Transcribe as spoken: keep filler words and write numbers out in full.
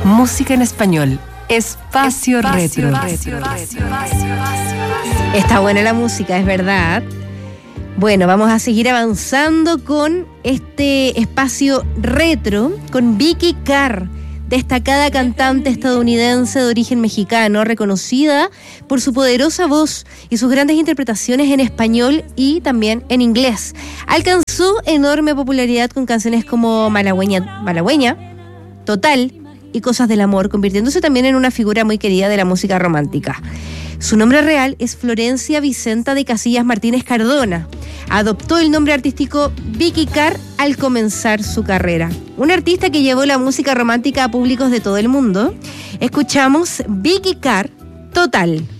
Música en español. Espacio, Espacio Retro. Retro. Está buena la música, es verdad. Bueno, vamos a seguir avanzando con este espacio retro con Vicky Carr, destacada cantante estadounidense de origen mexicano, reconocida por su poderosa voz y sus grandes interpretaciones en español y también en inglés. Alcanzó enorme popularidad con canciones como Malagüeña, Malagüeña, Total y Cosas del Amor, convirtiéndose también en una figura muy querida de la música romántica. Su nombre real es Florencia Vicenta de Casillas Martínez Cardona. Adoptó el nombre artístico Vicky Carr al comenzar su carrera. Una artista que llevó la música romántica a públicos de todo el mundo. Escuchamos Vicky Carr, Total.